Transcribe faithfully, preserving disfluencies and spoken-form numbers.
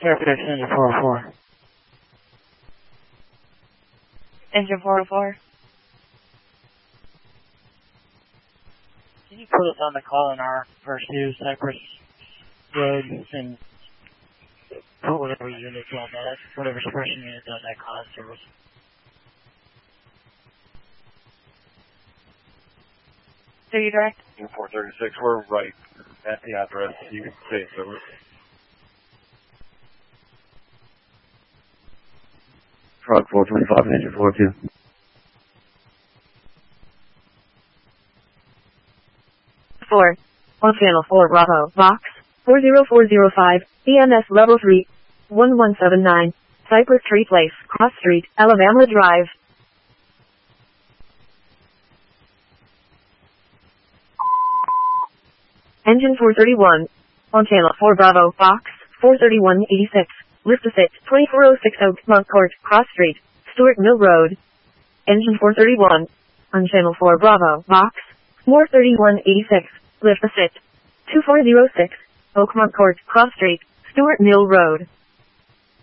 Fairfax, engine four oh four. Engine four oh four. Can you put us on the call in our first two Cypress Road and put whatever unit's on that, whatever suppression unit's on that call service? So you direct? four thirty-six, we're right at the address. You can say it over. Truck four twenty-five, engine four two. four. On channel four Bravo, box, four zero four zero five, E M S level three, one one seven nine, Cypress Tree Place, Cross Street, Alabama Drive. Engine four thirty-one. On channel four Bravo, box, four thirty-one eighty-six, lift assist, twenty-four oh six Oakmont Court, Cross Street, Stuart Mill Road. Engine four thirty-one. On channel four Bravo, box, four thirty-one eighty-six, lift assist, two four oh six, Oakmont Court, Cross Street, Stuart Mill Road.